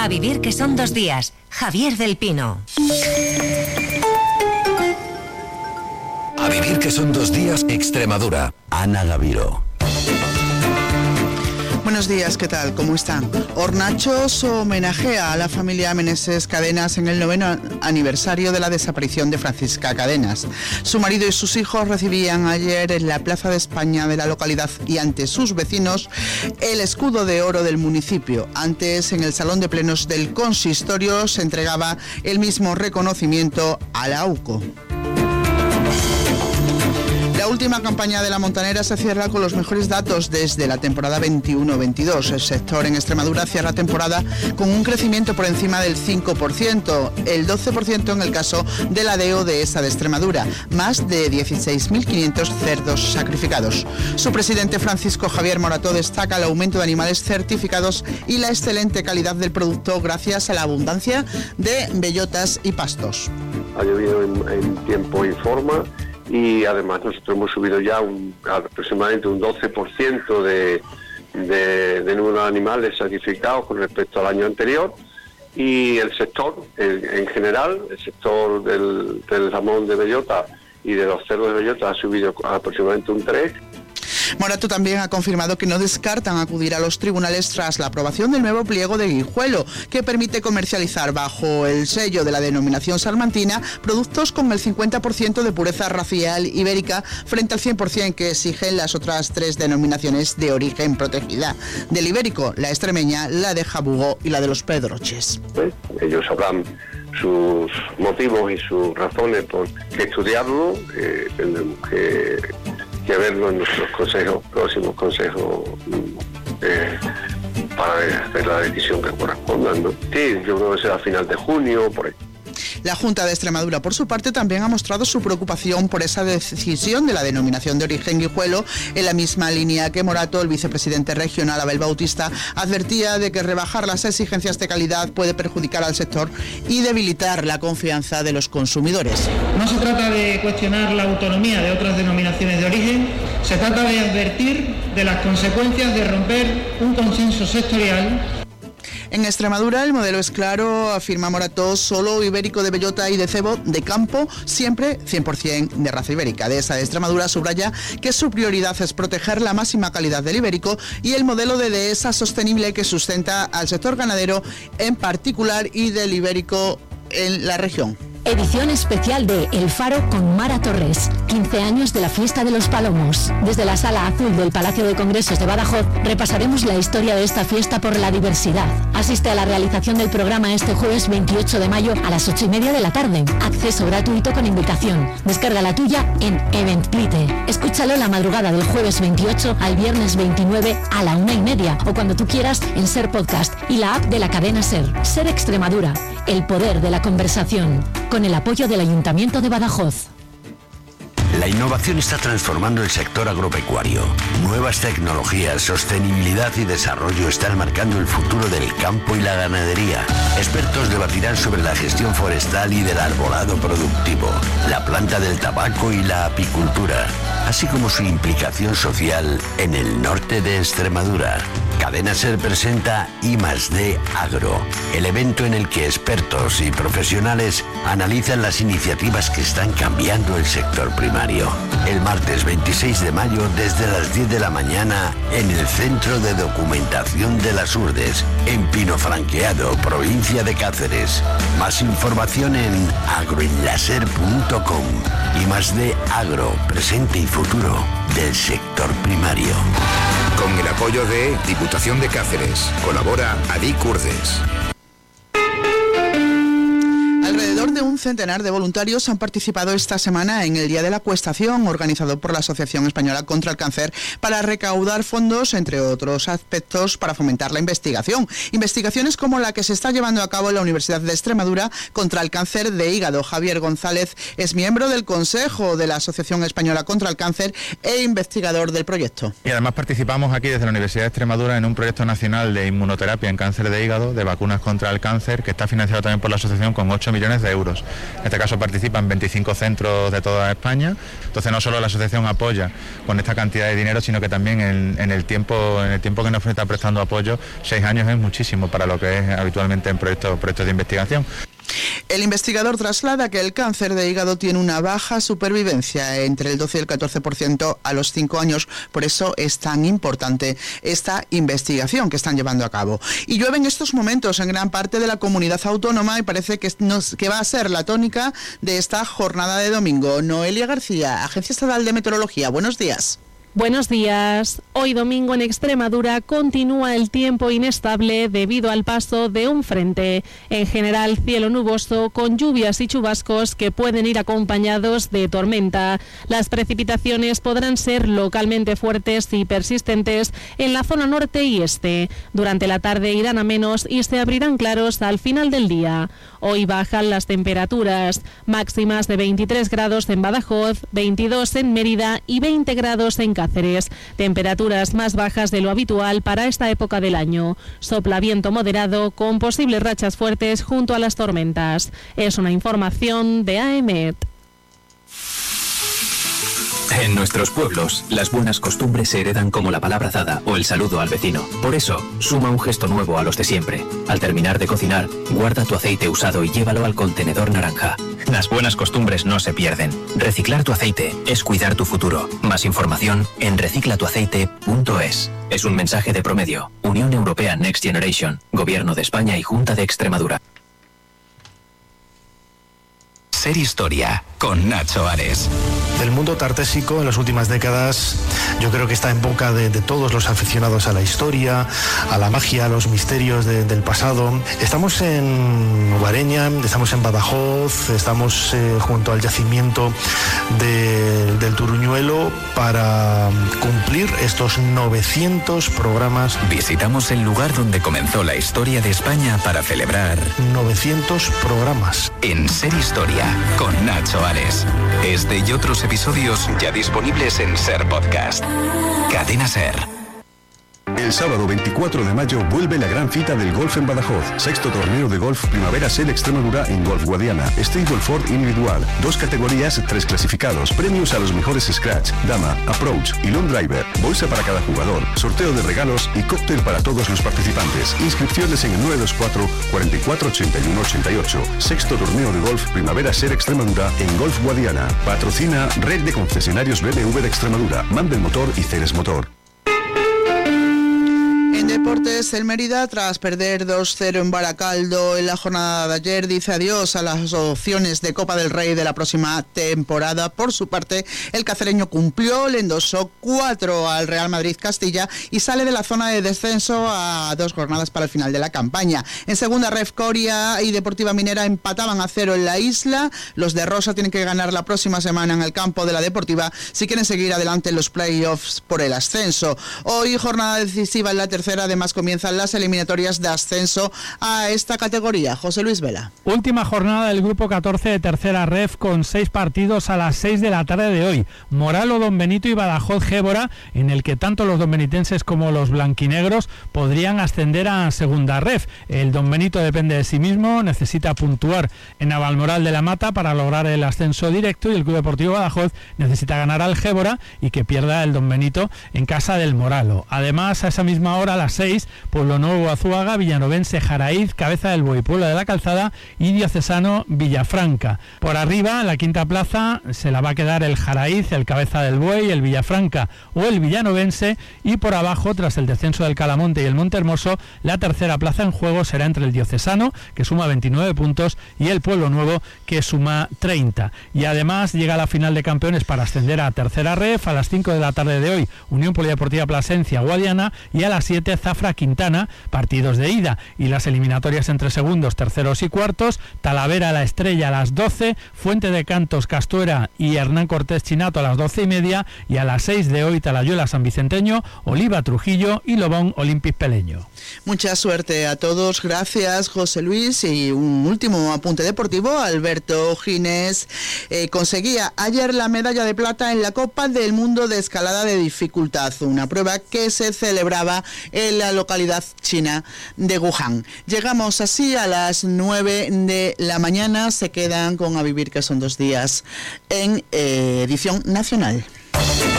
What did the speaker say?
A vivir que son 2 días. Javier del Pino. A vivir que son 2 días, Extremadura. Ana Gaviro. Buenos días, ¿qué tal? ¿Cómo están? Hornachos homenajea a la familia Meneses Cadenas en el 9º aniversario de la desaparición de Francisca Cadenas. Su marido y sus hijos recibían ayer en la Plaza de España de la localidad y ante sus vecinos el escudo de oro del municipio. Antes, en el Salón de Plenos del Consistorio, se entregaba el mismo reconocimiento a la AUCO. La última campaña de la Montanera se cierra con los mejores datos desde la temporada 21-22. El sector en Extremadura cierra temporada con un crecimiento por encima del 5%, el 12% en el caso de la Dehesa de Extremadura, más de 16.500 cerdos sacrificados. Su presidente Francisco Javier Morató destaca el aumento de animales certificados y la excelente calidad del producto gracias a la abundancia de bellotas y pastos. Ha llovido en tiempo y forma. Y además nosotros hemos subido ya aproximadamente un 12% de número de animales sacrificados con respecto al año anterior, y el sector en general, el sector del jamón de bellota y de los cerdos de bellota ha subido aproximadamente un 3%. Morató también ha confirmado que no descartan acudir a los tribunales tras la aprobación del nuevo pliego de Guijuelo, que permite comercializar bajo el sello de la denominación salmantina productos con el 50% de pureza racial ibérica frente al 100% que exigen las otras 3 denominaciones de origen protegida del ibérico, la extremeña, la de Jabugo y la de los Pedroches. Ellos sabrán sus motivos y sus razones por qué estudiarlo, tendremos que verlo en nuestros próximos consejos para hacer la decisión que corresponda, ¿no? Sí, yo creo que será a final de junio, por ahí. La Junta de Extremadura, por su parte, también ha mostrado su preocupación por esa decisión de la denominación de origen Guijuelo. En la misma línea que Morató, el vicepresidente regional Abel Bautista advertía de que rebajar las exigencias de calidad puede perjudicar al sector y debilitar la confianza de los consumidores. No se trata de cuestionar la autonomía de otras denominaciones de origen, se trata de advertir de las consecuencias de romper un consenso sectorial. En Extremadura el modelo es claro, afirma Morató, solo ibérico de bellota y de cebo de campo, siempre 100% de raza ibérica. Dehesa de Extremadura subraya que su prioridad es proteger la máxima calidad del ibérico y el modelo de dehesa sostenible que sustenta al sector ganadero en particular y del ibérico en la región. Edición especial de El Faro con Mara Torres, 15 años de la Fiesta de los Palomos. Desde la Sala Azul del Palacio de Congresos de Badajoz repasaremos la historia de esta fiesta por la diversidad. Asiste a la realización del programa este jueves 28 de mayo a las 8:30 de la tarde. Acceso gratuito con invitación. Descarga la tuya en Eventplite. Escúchalo la madrugada del jueves 28 al viernes 29 a la 1:30 o cuando tú quieras en Ser Podcast y la app de la cadena Ser. Ser Extremadura, el poder de la conversación. Con el apoyo del Ayuntamiento de Badajoz. La innovación está transformando el sector agropecuario. Nuevas tecnologías, sostenibilidad y desarrollo están marcando el futuro del campo y la ganadería. Expertos debatirán sobre la gestión forestal y del arbolado productivo, la planta del tabaco y la apicultura, así como su implicación social en el norte de Extremadura. Cadena Ser presenta I+D Agro, el evento en el que expertos y profesionales analizan las iniciativas que están cambiando el sector primario. El martes 26 de mayo desde las 10 de la mañana en el Centro de Documentación de las Urdes, en Pino Franqueado, provincia de Cáceres. Más información en agroenlaser.com. I+D Agro, presente y futuro del sector primario. Con el apoyo de Diputación de Cáceres. Colabora Adic Urdes. Alrededor de un centenar de voluntarios han participado esta semana en el Día de la Acuestación, organizado por la Asociación Española contra el Cáncer, para recaudar fondos, entre otros aspectos, para fomentar la investigación. Investigaciones como la que se está llevando a cabo en la Universidad de Extremadura contra el cáncer de hígado. Javier González es miembro del Consejo de la Asociación Española contra el Cáncer e investigador del proyecto. Y además participamos aquí desde la Universidad de Extremadura en un proyecto nacional de inmunoterapia en cáncer de hígado, de vacunas contra el cáncer, que está financiado también por la asociación con 8 millones de euros. En este caso participan 25 centros de toda España. Entonces no solo la asociación apoya con esta cantidad de dinero, sino que también en el tiempo que nos está prestando apoyo, 6 años es muchísimo para lo que es habitualmente en proyectos de investigación. El investigador traslada que el cáncer de hígado tiene una baja supervivencia, entre el 12 y el 14% a los 5 años. Por eso es tan importante esta investigación que están llevando a cabo. Y llueve en estos momentos en gran parte de la comunidad autónoma y parece que va a ser la tónica de esta jornada de domingo. Noelia García, Agencia Estatal de Meteorología. Buenos días. Buenos días. Hoy domingo en Extremadura continúa el tiempo inestable debido al paso de un frente. En general, cielo nuboso con lluvias y chubascos que pueden ir acompañados de tormenta. Las precipitaciones podrán ser localmente fuertes y persistentes en la zona norte y este. Durante la tarde irán a menos y se abrirán claros al final del día. Hoy bajan las temperaturas, máximas de 23 grados en Badajoz, 22 en Mérida y 20 grados en Cáceres. Temperaturas más bajas de lo habitual para esta época del año. Sopla viento moderado con posibles rachas fuertes junto a las tormentas. Es una información de AEMET. En nuestros pueblos, las buenas costumbres se heredan como la palabra dada o el saludo al vecino. Por eso, suma un gesto nuevo a los de siempre. Al terminar de cocinar, guarda tu aceite usado y llévalo al contenedor naranja. Las buenas costumbres no se pierden. Reciclar tu aceite es cuidar tu futuro. Más información en reciclatuaceite.es. Es un mensaje de Promedio, Unión Europea Next Generation, Gobierno de España y Junta de Extremadura. Ser Historia, con Nacho Ares. El mundo tartésico en las últimas décadas yo creo que está en boca de todos los aficionados a la historia, a la magia, a los misterios del pasado. Estamos en Ubareña, estamos en Badajoz, estamos junto al yacimiento del Turuñuelo para cumplir estos 900 programas. Visitamos el lugar donde comenzó la historia de España para celebrar 900 programas. En Ser Historia, con Nacho Ares. Este y otros episodios ya disponibles en Ser Podcast. Cadena Ser. El sábado 24 de mayo vuelve la gran cita del golf en Badajoz. 6º torneo de golf Primavera Ser Extremadura en Golf Guadiana. Stableford individual. 2 categorías, 3 clasificados. Premios a los mejores scratch, dama, approach y long driver. Bolsa para cada jugador. Sorteo de regalos y cóctel para todos los participantes. Inscripciones en el 924 44 81 88. 6º torneo de golf Primavera Ser Extremadura en Golf Guadiana. Patrocina Red de Concesionarios BMW de Extremadura. Mandel Motor y Ceres Motor. En deportes, el Mérida, tras perder 2-0 en Baracaldo en la jornada de ayer, dice adiós a las opciones de Copa del Rey de la próxima temporada. Por su parte, el cacereño cumplió, le endosó 4 al Real Madrid Castilla y sale de la zona de descenso a 2 jornadas para el final de la campaña. En segunda, Ref Coria y Deportiva Minera empataban a 0 en la isla. Los de Rosa tienen que ganar la próxima semana en el campo de la Deportiva si quieren seguir adelante en los playoffs por el ascenso. Hoy, jornada decisiva en la tercera. Además comienzan las eliminatorias de ascenso a esta categoría. José Luis Vela. Última jornada del grupo 14 de tercera ref con 6 partidos a las 6 de la tarde de hoy. Moralo, Don Benito y Badajoz Gébora, en el que tanto los donbenitenses como los blanquinegros podrían ascender a segunda ref. El Don Benito depende de sí mismo, necesita puntuar en Navalmoral de la Mata para lograr el ascenso directo y el Club Deportivo Badajoz necesita ganar al Gébora y que pierda el Don Benito en casa del Moralo. Además, a esa misma hora, a las 6, Pueblo Nuevo Azuaga, Villanovense Jaraíz, Cabeza del Buey, Puebla de la Calzada y Diocesano Villafranca. Por arriba, en la quinta plaza, se la va a quedar el Jaraíz, el Cabeza del Buey, el Villafranca o el Villanovense, y por abajo, tras el descenso del Calamonte y el Montehermoso, la tercera plaza en juego será entre el Diocesano, que suma 29 puntos, y el Pueblo Nuevo, que suma 30. Y además llega la final de campeones para ascender a tercera ref a las 5 de la tarde de hoy, Unión Polideportiva Plasencia Guadiana, y a las 7 Zafra Quintana, partidos de ida, y las eliminatorias entre segundos, terceros y cuartos, Talavera La Estrella a las 12, Fuente de Cantos Castuera y Hernán Cortés Chinato a las 12:30, y a las 6 de hoy Talayuela San Vicenteño, Oliva Trujillo y Lobón Olympic Peleño. Mucha suerte a todos, gracias José Luis. Y un último apunte deportivo, Alberto Ginés conseguía ayer la medalla de plata en la Copa del Mundo de Escalada de Dificultad, una prueba que se celebraba en la localidad china de Wuhan. Llegamos así a las 9 de la mañana. Se quedan con A Vivir, que son 2 días, en edición nacional.